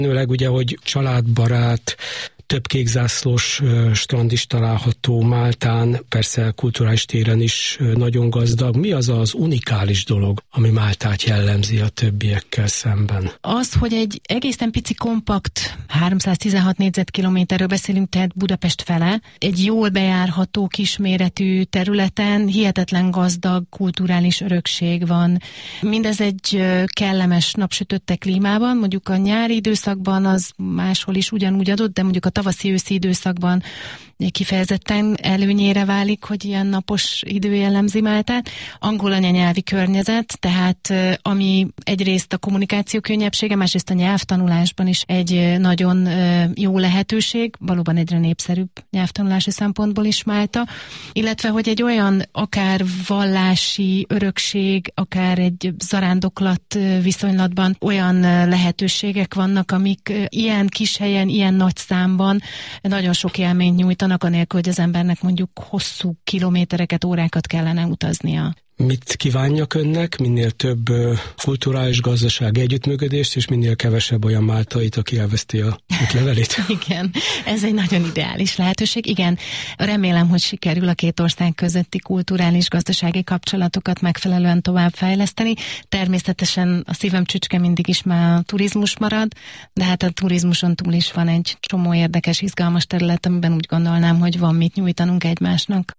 Nőleg ugye, hogy családbarát, több kékzászlós strand is található Máltán, persze kulturális téren is nagyon gazdag. Mi az az unikális dolog, ami Máltát jellemzi a többiekkel szemben? Az, hogy egy egészen pici, kompakt, 316 négyzetkilométerről beszélünk, tehát Budapest fele, egy jól bejárható kisméretű területen hihetetlen gazdag kulturális örökség van. Mindez egy kellemes napsütötte klímában, mondjuk a nyári időszakban az máshol is ugyanúgy adott, de mondjuk a tavaszi-őszi időszakban kifejezetten előnyére válik, hogy ilyen napos idő jellemzi Máltát. Angol anyanyelvi környezet, tehát ami egyrészt a kommunikáció könnyebbsége, másrészt a nyelvtanulásban is egy nagyon jó lehetőség, valóban egyre népszerűbb nyelvtanulási szempontból is Málta, illetve hogy egy olyan akár vallási örökség, akár egy zarándoklat viszonylatban olyan lehetőségek vannak, amik ilyen kis helyen, ilyen nagy számban nagyon sok élményt nyújtanak, anélkül, hogy az embernek mondjuk hosszú kilométereket, órákat kellene utaznia. Mit kívánjak önnek? Minél több kulturális gazdasági együttműködést, és minél kevesebb olyan máltait, aki elveszti a útlevelét. Igen, ez egy nagyon ideális lehetőség. Igen, remélem, hogy sikerül a két ország közötti kulturális gazdasági kapcsolatokat megfelelően továbbfejleszteni. Természetesen a szívem csücske mindig is már a turizmus marad, de hát a turizmuson túl is van egy csomó érdekes, izgalmas terület, amiben úgy gondolnám, hogy van mit nyújtanunk egymásnak.